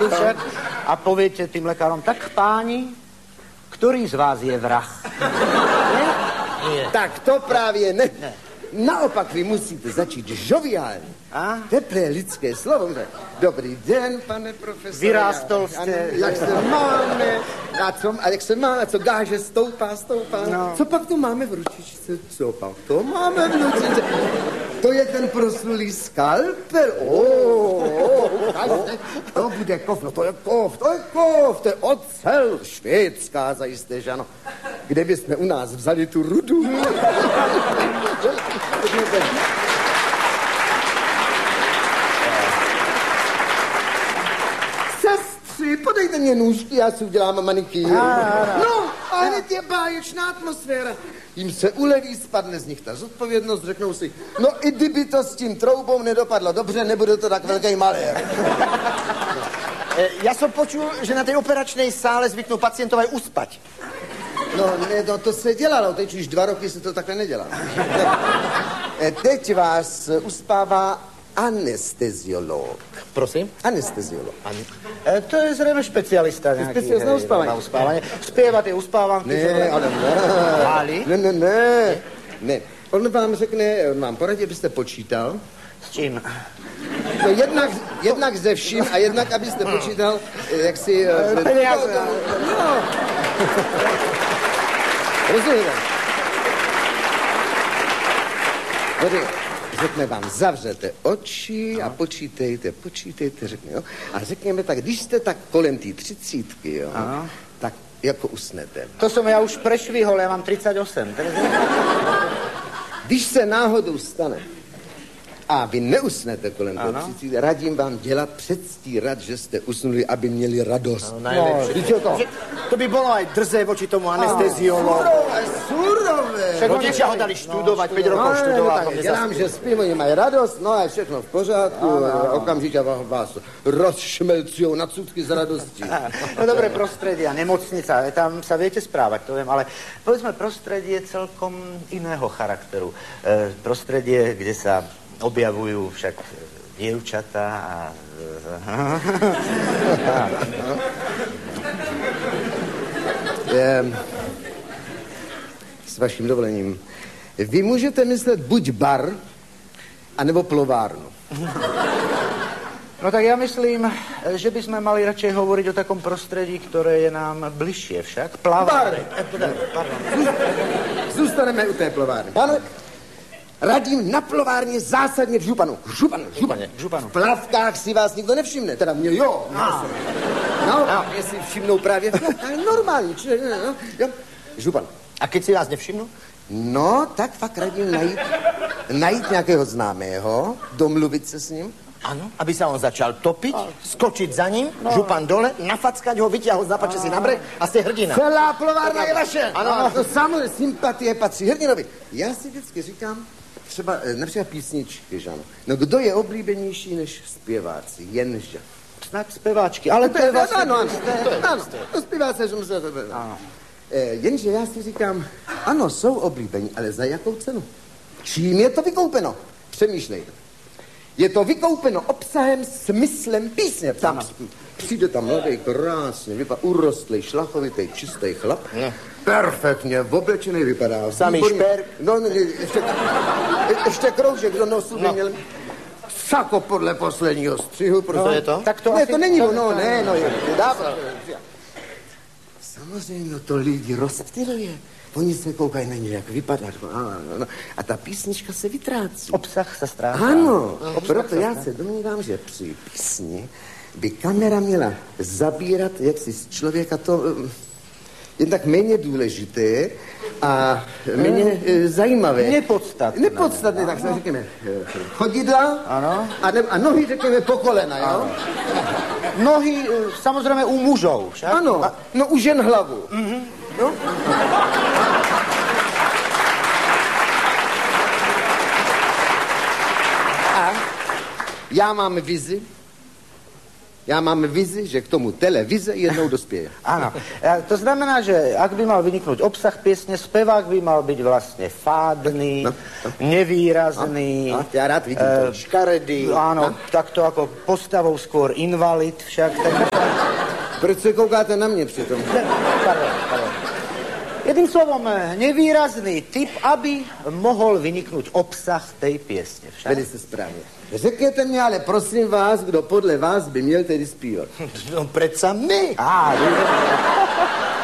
tu však a poviete tým lekárom, tak páni, ktorý z vás je vrah? Nie? Nie. Tak to právě ne. Naopak vy musíte začít žoviálně. Teplé lidské slovo. Dobrý den, pane profesore. Vyrástol jste. Jak se máme? A jak se má? A co gáže stoupá? No. Co pak to máme v ručičce? Co pak to máme v ručičce? To je ten proslulý skalpel. To bude kov. No to je kov. To je ocel. Švédská zajisté, že ano. Kde bychom u nás vzali tu rudu? Sestři, podejte mě nůžky, já si udělám manikýr. No, a hned je báječná atmosféra. Jim se uleví, spadne z nich ta zodpovědnost, řeknou si, no i kdyby to s tím troubou nedopadlo dobře, nebude to tak velký malér. Ja som počul, že na tej operačnej sále zvyknú pacientov aj uspať. No, ne, no, to se dělalo, teď už 2 roky se to takhle nedělá. Teď vás uspává anesteziolog. Prosím? Anesteziolog. To je zrejme špecialista nejaký. Specialista na uspávanie. Na uspávanie. Spieva tie uspávanky. Ne, ale ne. Ne. On vám řekne, on vám poradí, abyste počítal. S čím? No, jednak ze vším a jednak, abyste počítal, jak si... Peniaze. No. Rozumíte? Řekne vám, zavřete oči a počítejte, řekne, jo. A řekněme tak, když jste tak kolem té 30, jo, tak jako usnete. To som ja už prešvihol, ja mám 38. Když se náhodou stane, a vy neusnete kolem toho 30, radím vám dělat, předstírat, že jste usnuli, aby měli radost. To by bolo aj drzé voči tomu anesteziologu. Surové. Však rodičia ho dali študovať, 5 rokov študoval. Dělám, že spím, oni mají radost, no a je všechno v pořádku, okamžitě vás rozšmelcují na cúdky z radosti. No dobre, prostredie a nemocnica, tam sa viete správať, to viem, ale povedzme, prostredie celkom iného charakteru. Prostredie, kde sa objavujú však dievčatá a... S vaším dovolením. Vy můžete myslet buď bar, anebo plovárnu. No tak ja myslím, že by sme mali radšej hovoriť o takom prostredí, ktoré je nám bližšie však. Plavárne. Zůstaneme u té plovárny. Pane, radím na plovárně zásadně v županu. V plavkách si vás nikdo nevšimne. Teda mě jo. No, jestli všimnou právě. Normální. Jo. Župan. A keď si vás nevšimnú? No, tak fakt radím najít nějakého známého, domluvit se s ním. Áno, aby sa on začal topiť, skočiť za ním, župan dole, nafackať ho, vyťahol z napače si na breh a ste hrdina. Celá plovárna je vaše. Ano. To samozřejmě sympatie patří hrdinovi. Já si vždycky říkám, třeba například písničky, že ano. No kdo je oblíbenější než zpěváci? Jenže. Snad zpěváčky, ale to je vlastně... Ano, to zpěváci, že musí to být. Jenže já si říkám, ano, jsou oblíbení, ale za jakou cenu? Čím je to vykoupeno? Přemýšlejte. Je to vykoupeno obsahem, smyslem písně. Přijde tam mladý, krásně, vypadá urostlý, šlachovitý, čistý chlap. Perfektně, oblečený vypadá. Samý šperk. No, ještě kroužek do nosu by měl... Sako podle posledního střihu. To je to? Tak to ne, asi... to není ono, samozřejmě to lidi rozptyluje. Oni se koukají na ně, jak vypadá. A ta písnička se vytrácí. Obsah se ztrácí. Ano, proto já se domnívám, že při písni by kamera měla zabírat jaksi z člověka to jednak méně důležité a méně zajímavé. Nepodstatné, tak se řekněme. Chodidla a nohy, řekněme, po kolena, jo? Nohy, samozřejmě u mužů, však? Ano, no u žen hlavu. No? A já mám vizi, Já mám vizi, že k tomu televize jednou dospěje. Áno. To znamená, že ak by mal vyniknúť obsah piesne, spevák by mal byť vlastne fádny, nevýrazný, ja rád vidím to. škaredý, áno, takto ako postavou skôr invalid však. Proč se koukáte na mě přitom? Pardon. Jedným slovom, nevýrazný typ, aby mohol vyniknúť obsah tej piesne. Však? Velice správně. Řekněte mě ale prosím vás, kdo podle vás by měl tedy zpívat. No predsa my. Á,